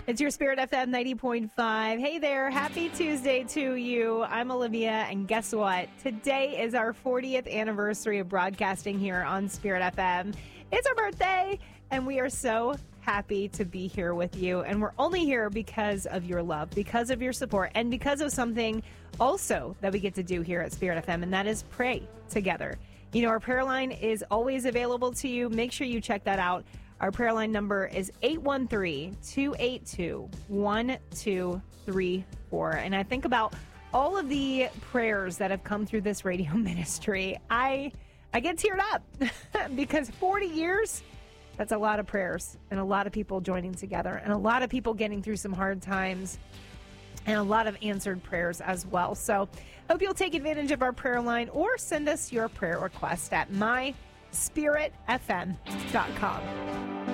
It's your Spirit FM 90.5. Hey there. Happy Tuesday to you. I'm Olivia, and guess what? Today is our 40th anniversary of broadcasting here on Spirit FM. It's our birthday, and we are so happy to be here with you. And we're only here because of your love, because of your support, and because of something also that we get to do here at Spirit FM, and that is pray together. You know, our prayer line is always available to you. Make sure you check that out. Our prayer line number is 813-282-1234. And I think about all of the prayers that have come through this radio ministry. I get teared up because 40 years, that's a lot of prayers and a lot of people joining together and a lot of people getting through some hard times and a lot of answered prayers as well. So hope you'll take advantage of our prayer line or send us your prayer request at myspiritfm.com.